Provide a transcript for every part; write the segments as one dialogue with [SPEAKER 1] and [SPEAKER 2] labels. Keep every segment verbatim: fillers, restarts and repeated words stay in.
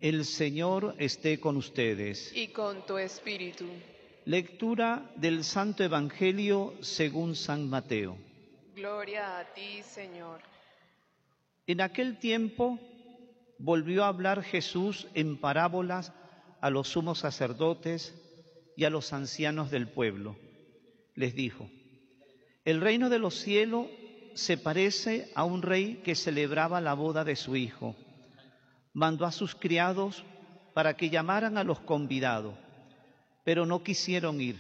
[SPEAKER 1] El Señor esté con ustedes.
[SPEAKER 2] Y con tu espíritu.
[SPEAKER 1] Lectura del Santo Evangelio según San Mateo.
[SPEAKER 2] Gloria a ti, Señor.
[SPEAKER 1] En aquel tiempo volvió a hablar Jesús en parábolas a los sumos sacerdotes y a los ancianos del pueblo. Les dijo: el reino de los cielos se parece a un rey que celebraba la boda de su hijo. Mandó a sus criados para que llamaran a los convidados, pero no quisieron ir.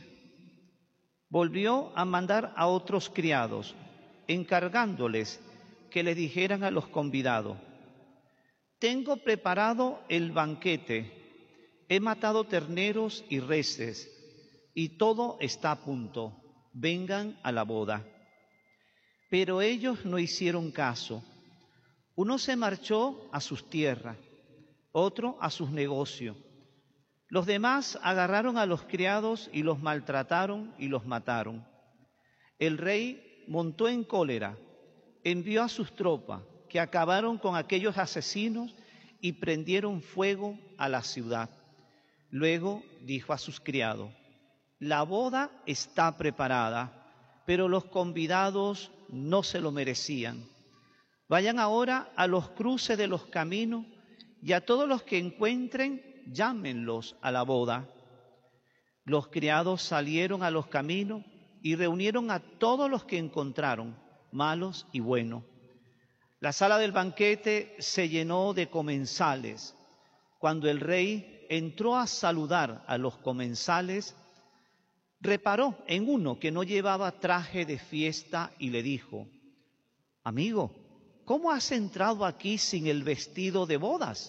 [SPEAKER 1] Volvió a mandar a otros criados, encargándoles que le dijeran a los convidados: tengo preparado el banquete, he matado terneros y reses, y todo está a punto, vengan a la boda. Pero ellos no hicieron caso. Uno se marchó a sus tierras, otro a sus negocios. Los demás agarraron a los criados y los maltrataron y los mataron. El rey montó en cólera, envió a sus tropas, que acabaron con aquellos asesinos y prendieron fuego a la ciudad. Luego dijo a sus criados: la boda está preparada, pero los convidados no se lo merecían. Vayan ahora a los cruces de los caminos y a todos los que encuentren, llámenlos a la boda. Los criados salieron a los caminos y reunieron a todos los que encontraron, malos y buenos. La sala del banquete se llenó de comensales. Cuando el rey entró a saludar a los comensales, reparó en uno que no llevaba traje de fiesta y le dijo: amigo, ¿cómo has entrado aquí sin el vestido de bodas?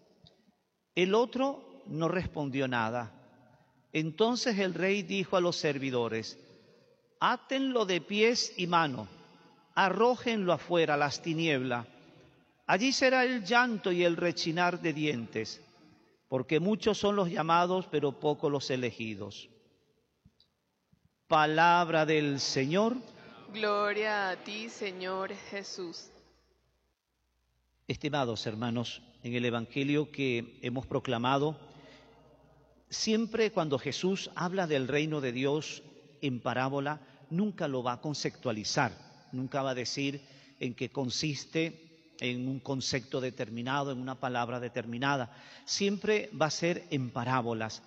[SPEAKER 1] El otro no respondió nada. Entonces el rey dijo a los servidores: átenlo de pies y manos, arrójenlo afuera a las tinieblas. Allí será el llanto y el rechinar de dientes, porque muchos son los llamados, pero pocos los elegidos. Palabra del Señor.
[SPEAKER 2] Gloria a ti, Señor Jesús.
[SPEAKER 1] Estimados hermanos, en el Evangelio que hemos proclamado, siempre cuando Jesús habla del reino de Dios en parábola, nunca lo va a conceptualizar, nunca va a decir en qué consiste, en un concepto determinado, en una palabra determinada. Siempre va a ser en parábolas.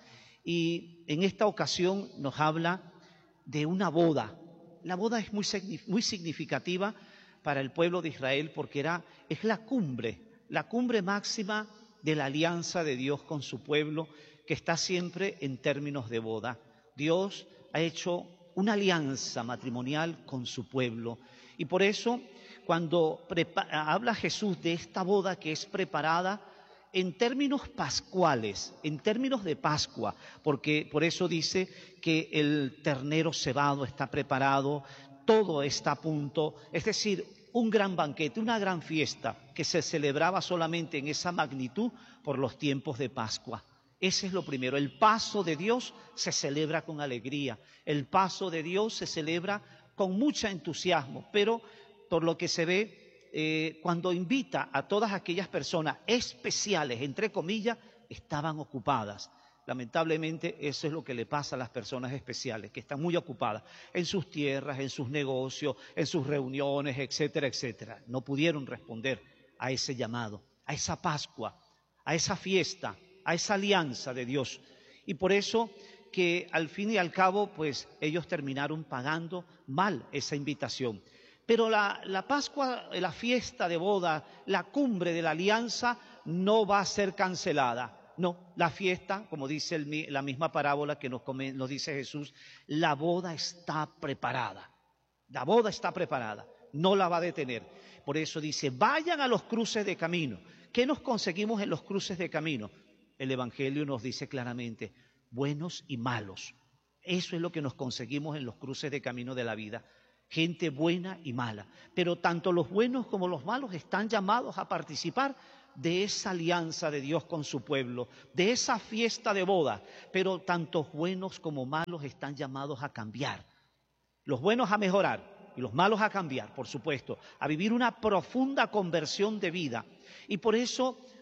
[SPEAKER 1] Y en esta ocasión nos habla de una boda. La boda es muy, muy significativa para el pueblo de Israel porque era, es la cumbre, la cumbre máxima de la alianza de Dios con su pueblo, que está siempre en términos de boda. Dios ha hecho una alianza matrimonial con su pueblo y por eso cuando habla Jesús de esta boda que es preparada en términos pascuales, en términos de Pascua, porque por eso dice que el ternero cebado está preparado, todo está a punto, es decir, un gran banquete, una gran fiesta que se celebraba solamente en esa magnitud por los tiempos de Pascua. Ese es lo primero, el paso de Dios se celebra con alegría, el paso de Dios se celebra con mucho entusiasmo, pero por lo que se ve, Eh, cuando invita a todas aquellas personas especiales, entre comillas, estaban ocupadas. Lamentablemente eso es lo que le pasa a las personas especiales, que están muy ocupadas en sus tierras, en sus negocios, en sus reuniones, etcétera, etcétera. No pudieron responder a ese llamado, a esa Pascua, a esa fiesta, a esa alianza de Dios. Y por eso que al fin y al cabo, pues ellos terminaron pagando mal esa invitación. Pero la, la Pascua, la fiesta de boda, la cumbre de la alianza no va a ser cancelada. No, la fiesta, como dice el, la misma parábola que nos, nos dice Jesús, la boda está preparada. La boda está preparada, no la va a detener. Por eso dice, vayan a los cruces de camino. ¿Qué nos conseguimos en los cruces de camino? El Evangelio nos dice claramente, buenos y malos. Eso es lo que nos conseguimos en los cruces de camino de la vida. Gente buena y mala, pero tanto los buenos como los malos están llamados a participar de esa alianza de Dios con su pueblo, de esa fiesta de boda, pero tanto buenos como malos están llamados a cambiar, los buenos a mejorar y los malos a cambiar, por supuesto, a vivir una profunda conversión de vida. Y por eso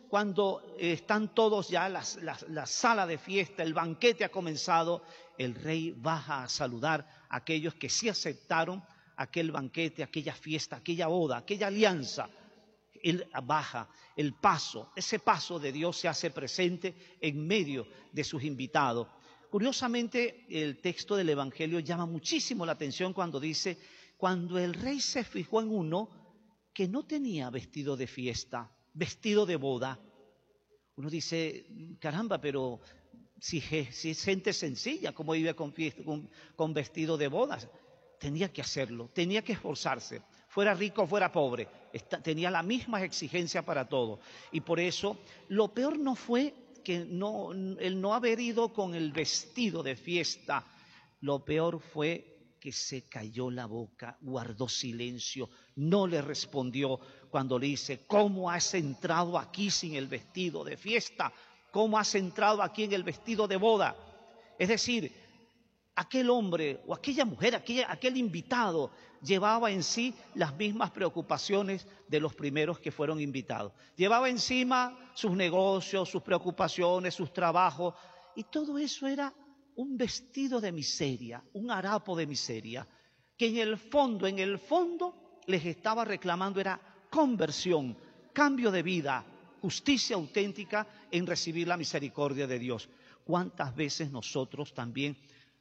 [SPEAKER 1] cuando eh, están todos ya, la, la, la sala de fiesta, el banquete ha comenzado, el rey baja a saludar a aquellos que sí aceptaron aquel banquete, aquella fiesta, aquella boda, aquella alianza. Él baja el paso, ese paso de Dios se hace presente en medio de sus invitados. Curiosamente, el texto del Evangelio llama muchísimo la atención cuando dice, cuando el rey se fijó en uno que no tenía vestido de fiesta, vestido de boda. Uno dice, caramba, pero si, si es gente sencilla, ¿cómo vive con, fiesta, con, con vestido de bodas? Tenía que hacerlo, tenía que esforzarse, fuera rico o fuera pobre, está, tenía la misma exigencia para todo. Y por eso, lo peor no fue que no, el no haber ido con el vestido de fiesta, lo peor fue que se cayó la boca, guardó silencio, no le respondió cuando le dice, ¿cómo has entrado aquí sin el vestido de fiesta? ¿Cómo has entrado aquí en el vestido de boda? Es decir, aquel hombre o aquella mujer, aquella, aquel invitado, llevaba en sí las mismas preocupaciones de los primeros que fueron invitados. Llevaba encima sus negocios, sus preocupaciones, sus trabajos, y todo eso era un vestido de miseria, un harapo de miseria, que en el fondo, en el fondo les estaba reclamando era conversión, cambio de vida, justicia auténtica en recibir la misericordia de Dios. ¿Cuántas veces nosotros también,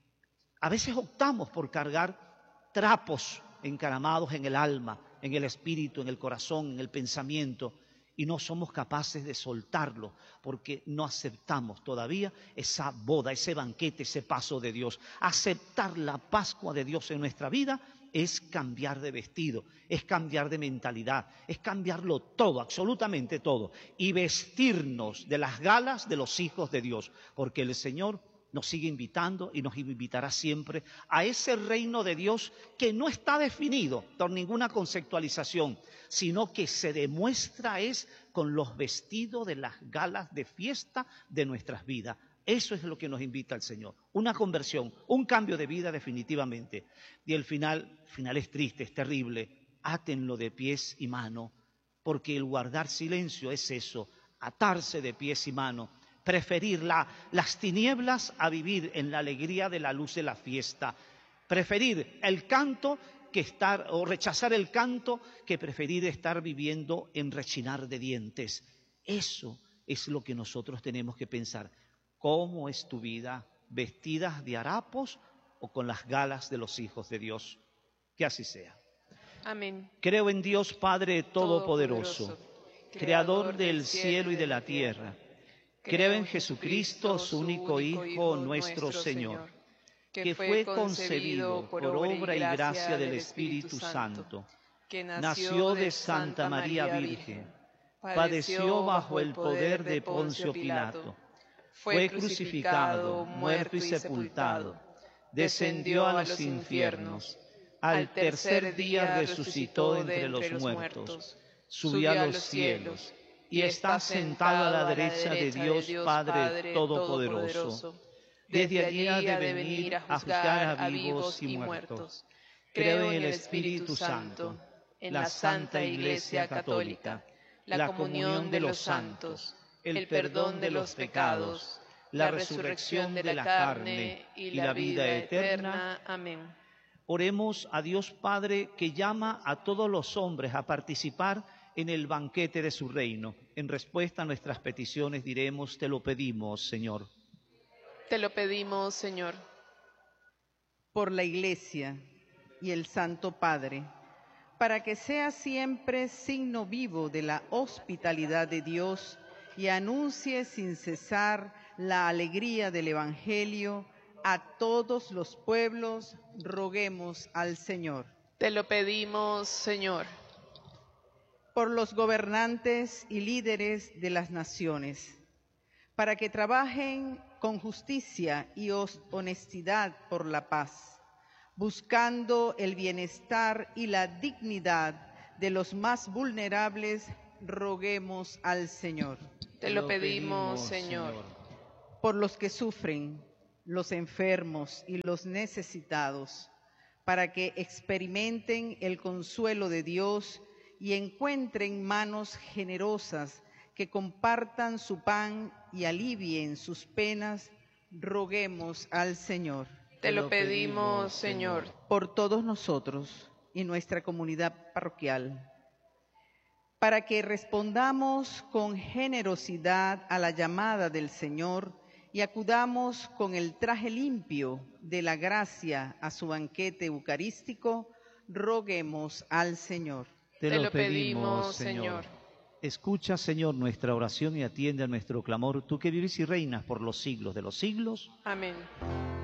[SPEAKER 1] a veces optamos por cargar trapos encaramados en el alma, en el espíritu, en el corazón, en el pensamiento, y no somos capaces de soltarlo porque no aceptamos todavía esa boda, ese banquete, ese paso de Dios? Aceptar la Pascua de Dios en nuestra vida es cambiar de vestido, es cambiar de mentalidad, es cambiarlo todo, absolutamente todo, y vestirnos de las galas de los hijos de Dios, porque el Señor nos sigue invitando y nos invitará siempre a ese reino de Dios que no está definido por ninguna conceptualización, sino que se demuestra es con los vestidos de las galas de fiesta de nuestras vidas. Eso es lo que nos invita el Señor, una conversión, un cambio de vida definitivamente. Y el final, el final es triste, es terrible, átenlo de pies y manos, porque el guardar silencio es eso, atarse de pies y manos. Preferir la, las tinieblas a vivir en la alegría de la luz de la fiesta. Preferir el canto que estar, o rechazar el canto, que preferir estar viviendo en rechinar de dientes. Eso es lo que nosotros tenemos que pensar. ¿Cómo es tu vida? ¿Vestidas de harapos o con las galas de los hijos de Dios? Que así sea.
[SPEAKER 2] Amén.
[SPEAKER 1] Creo en Dios Padre Todopoderoso,
[SPEAKER 2] Todopoderoso,
[SPEAKER 1] Creador del cielo y de la tierra. Creo en Jesucristo, su único Hijo, nuestro Señor, que fue concebido por obra y gracia del Espíritu Santo, que nació de Santa María Virgen, padeció bajo el poder de Poncio Pilato, fue crucificado, muerto y sepultado, descendió a los infiernos, al tercer día resucitó entre los muertos, subió a los cielos y está sentado a la derecha de Dios Padre Todopoderoso. Desde allí ha de venir a juzgar a vivos y muertos. Creo en el Espíritu Santo, en la Santa Iglesia Católica, la comunión de los santos, el perdón de los pecados, la resurrección de la carne y la vida eterna.
[SPEAKER 2] Amén.
[SPEAKER 1] Oremos a Dios Padre, que llama a todos los hombres a participar en el banquete de su reino. En respuesta a nuestras peticiones diremos, te lo pedimos, Señor.
[SPEAKER 2] Te lo pedimos, Señor.
[SPEAKER 3] Por la Iglesia y el Santo Padre, para que sea siempre signo vivo de la hospitalidad de Dios y anuncie sin cesar la alegría del Evangelio a todos los pueblos, roguemos al Señor.
[SPEAKER 2] Te lo pedimos, Señor.
[SPEAKER 3] Por los gobernantes y líderes de las naciones, para que trabajen con justicia y honestidad por la paz, buscando el bienestar y la dignidad de los más vulnerables, roguemos al Señor.
[SPEAKER 2] Te lo pedimos, Señor.
[SPEAKER 3] Por los que sufren, los enfermos y los necesitados, para que experimenten el consuelo de Dios y encuentren manos generosas que compartan su pan y alivien sus penas, roguemos al Señor.
[SPEAKER 2] Te lo pedimos, Señor.
[SPEAKER 3] Por todos nosotros y nuestra comunidad parroquial, para que respondamos con generosidad a la llamada del Señor y acudamos con el traje limpio de la gracia a su banquete eucarístico, roguemos al Señor.
[SPEAKER 2] Te lo pedimos, Señor.
[SPEAKER 1] Escucha, Señor, nuestra oración y atiende a nuestro clamor, tú que vives y reinas por los siglos de los siglos.
[SPEAKER 2] Amén.